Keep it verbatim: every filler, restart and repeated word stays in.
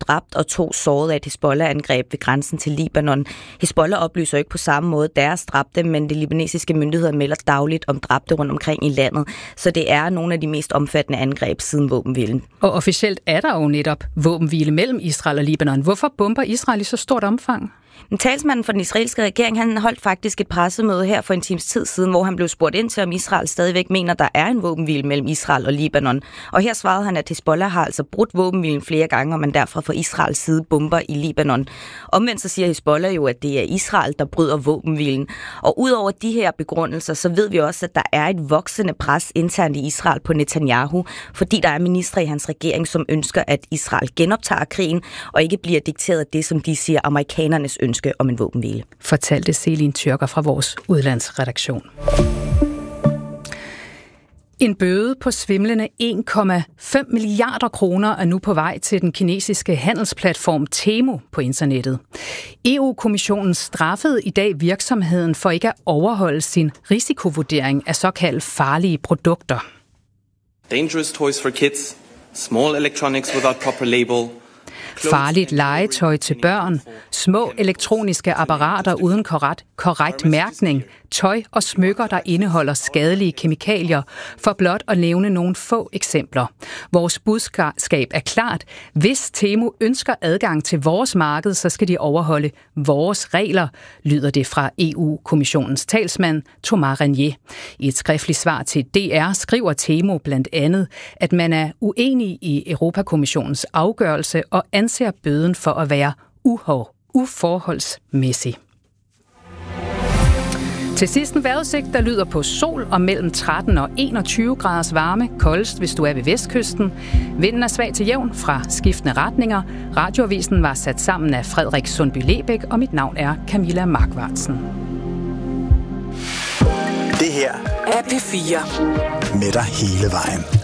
dræbt og to såret af et Hizbollah-angreb ved grænsen til Libanon. Hizbollah oplyser ikke på samme måde deres dræbte, men de libanesiske myndigheder melder dagligt om dræbte rundt omkring i landet. Så det er nogle af de mest omfattende angreb siden våbenhvilen. Og officielt er der jo netop våbenhvile mellem Israel og Libanon. Hvorfor bomber Israel i så stort omfang? Men talsmanden for den israelske regering, han holdt faktisk et pressemøde her for en times tid siden, hvor han blev spurgt ind til, om Israel stadigvæk mener, der er en våbenhvile mellem Israel og Libanon. Og her svarede han, at Hizbollah har altså brudt våbenhvilen flere gange, og man derfor fra Israels side bomber i Libanon. Omvendt så siger Hizbollah jo, at det er Israel, der bryder våbenhvilen. Og udover de her begrundelser, så ved vi også, at der er et voksende pres internt i Israel på Netanyahu, fordi der er ministre i hans regering, som ønsker, at Israel genoptager krigen, og ikke bliver dikteret af det, som de siger, amerikanernes ønske om en våbenhvile. Fortalte Selin Tyrker fra vores udlandsredaktion. En bøde på svimlende en komma fem milliarder kroner er nu på vej til den kinesiske handelsplatform Temu på internettet. E U-kommissionen straffede i dag virksomheden for ikke at overholde sin risikovurdering af såkaldt farlige produkter. Dangerous toys for kids, small electronics without proper label. Farligt legetøj til børn, små elektroniske apparater uden korrekt, korrekt mærkning, tøj og smykker, der indeholder skadelige kemikalier, for blot at nævne nogle få eksempler. Vores budskab er klart. Hvis Temu ønsker adgang til vores marked, så skal de overholde vores regler, lyder det fra E U-kommissionens talsmand Thomas Renier. I et skriftligt svar til D R skriver Temu blandt andet, at man er uenig i Europakommissionens afgørelse og anser bøden for at være uhår, uforholdsmæssig. Til sidst en vejrudsigt, der lyder på sol og mellem tretten og enogtyve graders varme, koldest hvis du er ved vestkysten. Vinden er svag til jævn fra skiftende retninger. Radioavisen var sat sammen af Frederik Sundby Lebæk, og mit navn er Camilla Markvartsen. Det her er P fire. Med dig hele vejen.